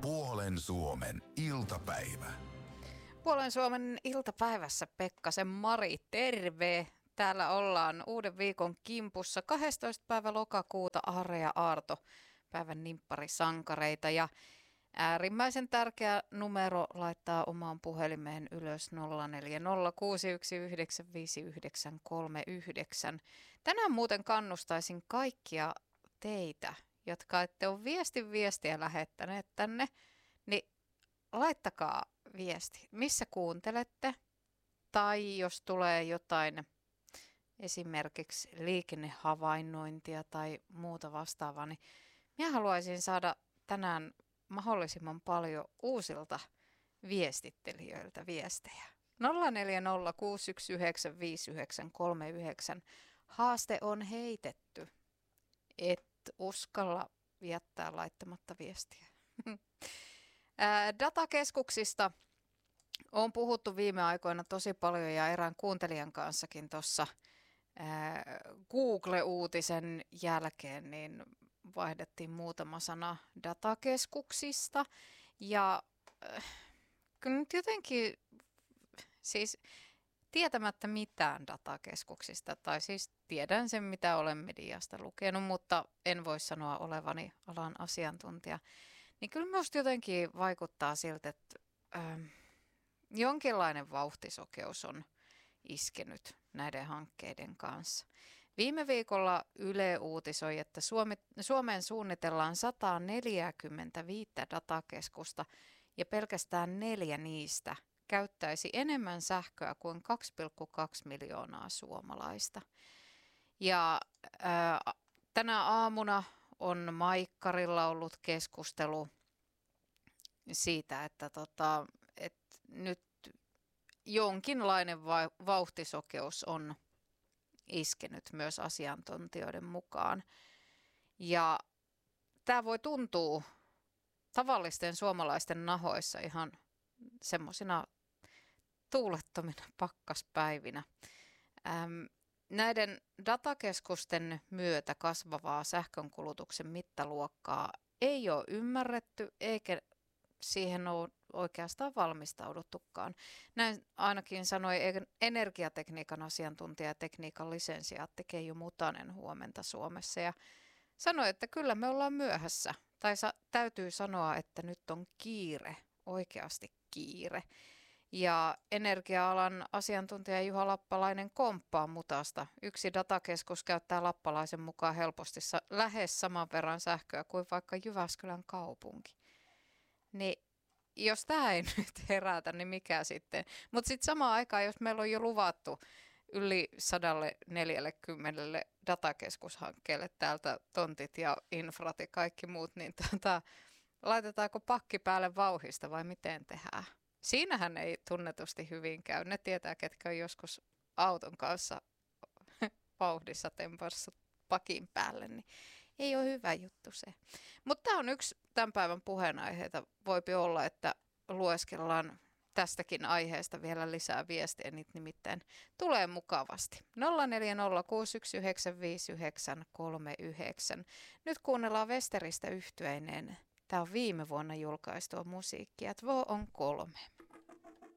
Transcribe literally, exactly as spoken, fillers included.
Puolen Suomen iltapäivä. Puolen Suomen iltapäivässä Pekkasen Mari, terve! Täällä ollaan uuden viikon kimpussa. kahdestoista päivä lokakuuta Aare ja Aarto, päivän nimpparisankareita. Ja äärimmäisen tärkeä numero laittaa omaan puhelimeen ylös nolla neljä nolla kuusi yksi yhdeksän viisi yhdeksän kolme yhdeksän. Tänään muuten kannustaisin kaikkia teitä, jotka ette ole viestin viestiä lähettäneet tänne, niin laittakaa viesti, missä kuuntelette, tai jos tulee jotain esimerkiksi liikennehavainnointia tai muuta vastaavaa, niin minä haluaisin saada tänään mahdollisimman paljon uusilta viestittelijöiltä viestejä. nolla neljä nolla kuusi yksi yhdeksän viisi yhdeksän kolme yhdeksän. Haaste on heitetty. Et uskalla jättää laittamatta viestiä. Datakeskuksista on puhuttu viime aikoina tosi paljon ja erään kuuntelijan kanssakin tuossa Google-uutisen jälkeen niin vaihdettiin muutama sana datakeskuksista. Ja äh, kyllä nyt jotenkin siis tietämättä mitään datakeskuksista, tai siis tiedän sen mitä olen mediasta lukenut, mutta en voi sanoa olevani alan asiantuntija. Niin kyllä minusta jotenkin vaikuttaa siltä, että äh, jonkinlainen vauhtisokeus on iskenyt näiden hankkeiden kanssa. Viime viikolla Yle uutisoi, että Suomi, Suomeen suunnitellaan sata neljäkymmentäviisi datakeskusta ja pelkästään neljä niistä käyttäisi enemmän sähköä kuin kaksi pilkku kaksi miljoonaa suomalaista. Ja ää, tänä aamuna on Maikkarilla ollut keskustelu siitä, että, tota, että nyt jonkinlainen va- vauhtisokeus on iskenyt myös asiantuntijoiden mukaan. Ja tämä voi tuntua tavallisten suomalaisten nahoissa ihan semmoisina tuulettomina pakkaspäivinä. Ähm, näiden datakeskusten myötä kasvavaa sähkönkulutuksen mittaluokkaa ei ole ymmärretty eikä siihen ole oikeastaan valmistauduttukaan. Näin ainakin sanoi energiatekniikan asiantuntija ja tekniikan lisensiaatti Keijo Mutanen huomenta Suomessa ja sanoi, että kyllä me ollaan myöhässä. Tai sa- täytyy sanoa, että nyt on kiire, oikeasti kiire. Ja energia-alan asiantuntija Juha Lappalainen komppaa Mutasta. Yksi datakeskus käyttää Lappalaisen mukaan helposti sa- lähes saman verran sähköä kuin vaikka Jyväskylän kaupunki. Niin jos tämä ei nyt herätä, niin mikä sitten? Mutta sitten samaan aikaan, jos meillä on jo luvattu yli sata neljäkymmentä datakeskushankkeelle täältä tontit ja infrat ja kaikki muut, niin tota, laitetaanko pakki päälle vauhista vai miten tehdään? Siinähän ei tunnetusti hyvin käy. Ne tietää, ketkä on joskus auton kanssa vauhdissa tempassut pakin päälle, niin ei ole hyvä juttu se. Mutta tämä on yksi tämän päivän puheenaiheita. Voipi olla, että lueskellaan tästäkin aiheesta vielä lisää viestiä, niitä nimittäin tulee mukavasti. nolla neljä nolla kuusi yksi yhdeksän viisi yhdeksän kolme yhdeksän. Nyt kuunnellaan Westeristä yhtyeineen. Tämä on viime vuonna julkaistua musiikkia. Två on kolme.